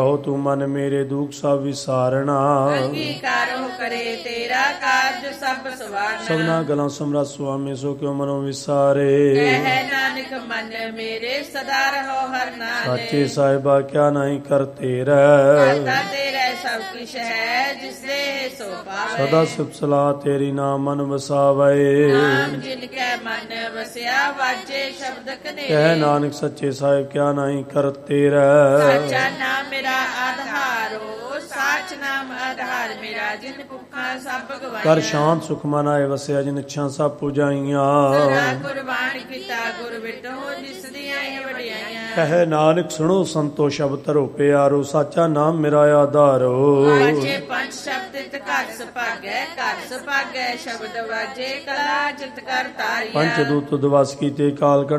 ਹੋ ਤੂੰ ਮਨ ਮੇਰੇ ਦੁਖ ਸਭ ਵਿਸਾਰਣਾ। ਅੰਗੀਕਾਰੋ ਕਰੇ ਤੇਰਾ ਕਾਰਜ ਸਭ ਸਵਾਰਨਾ। ਸਭਨਾ ਗਲਾਂ ਸਮਰੱਥ ਸੁਆਮੀ ਸੋ ਕਿਉ ਮਨੋ ਵਿਸਾਰੇ। ਕਹਿ ਨਾਨਕ ਮਨ ਮੇਰੇ ਸਦਾ ਰਹੋ ਹਰਿ ਨਾਲੇ। ਸਾਚੇ ਸਾਹਿਬਾ ਕਿਆ ਨਹੀਂ ਕਰ ਤੇਰਾ। ਦਾਤਾ ਤੇਰਾ ਸਭ ਕੁਛ ਹੈ ਜਿਸ ਦੇ ਸੋ ਪਾਵੇ। ਸਦਾ ਸਿਫਤ ਸਲਾਹ ਤੇਰੀ ਨਾਮ ਮਨ ਵਸਾਵੇ। ਨਾਮ ਜਿਨ ਕੈ ਮਨ ਵਸਿਆ ਵਾਜੇ ਸ਼ਬਦ ਕਨੇ। ਕਹਿ ਨਾਨਕ ਸੱਚੇ ਸਾਹਿਬ ਕਿਆ ਨਹੀਂ ਕਰ ਤੇਰਾ। ਸਾਚਾ ਨਾਮ ਮੇਰਾ ਆਧਾਰੋ ਸਾਚ ਨਾਮ ਆਧਾਰ ਮੇਰਾ। ਜਿਨ ਭੁੱਖਾਂ ਸਭ ਗਵਾਈਆਂ। ਕਰ ਸ਼ਾਂਤ ਸੁਖ ਮਨ ਆਏ ਵਸਿਆ ਜਿਨ ਇੱਛਾ ਸਭ ਪੁਜਾਈਆਂ। ਸਦਾ ਕੁਰਬਾਨ ਕੀਤਾ ਗੁਰ ਵਿਟੋ ਜਿਸ ਦੀਆਂ ਇਹ ਵਡਿਆਈਆਂ। ਕਹਿ ਨਾਨਕ ਸੁਣੋ ਸੰਤੋ ਸ਼ਬਦ ਧਰੋ ਪਿਆਰੋ। ਸਾਚਾ ਨਾਮ ਮੇਰਾ ਆਧਾਰੋ। ਵਾਜੇ ਪੰਜ ਸ਼ਬਦ ਤਿਤ ਘਰ ਸੁਭਾਗੈ। ਘਰ ਸੁਭਾਗੈ ਸ਼ਬਦ ਵਾਜੇ ਕਲਾ ਚਿਤ ਕਰ ਤਾਰੀਆ। ਪੰਚ ਦੂਤ ਦਵਸ ਕੀਤੇ ਕਾਲ